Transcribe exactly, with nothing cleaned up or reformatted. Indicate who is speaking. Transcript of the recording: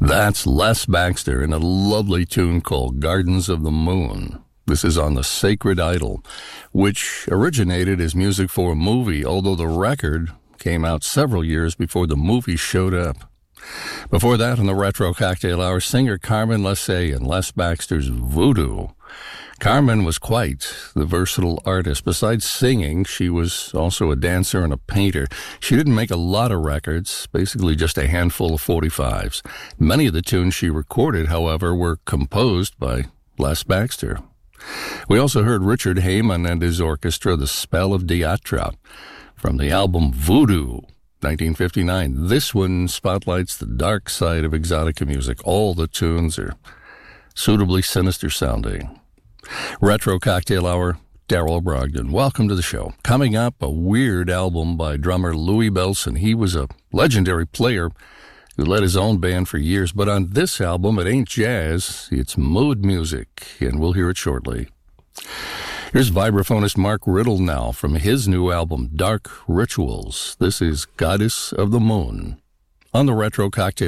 Speaker 1: That's Les Baxter in a lovely tune called Gardens of the Moon. This is on The Sacred Idol, which originated as music for a movie, although the record came out several years before the movie showed up. Before that, in the Retro Cocktail Hour, singer Carmen Lessay and Les Baxter's Voodoo. Carmen was quite the versatile artist. Besides singing, she was also a dancer and a painter. She didn't make a lot of records, basically just a handful of forty-fives. Many of the tunes she recorded, however, were composed by Les Baxter. We also heard Richard Heyman and his orchestra, The Spell of Diatra, from the album Voodoo, nineteen fifty-nine. This one spotlights the dark side of exotica music. All the tunes are suitably sinister sounding. Retro Cocktail Hour, Daryl Brogdon. Welcome to the show. Coming up, a weird album by drummer Louie Bellson. He was a legendary player who led his own band for years, but on this album, it ain't jazz, it's mood music, and we'll hear it shortly. Here's vibraphonist Mark Riddle now from his new album, Dark Rituals. This is Goddess of the Moon on the Retro Cocktail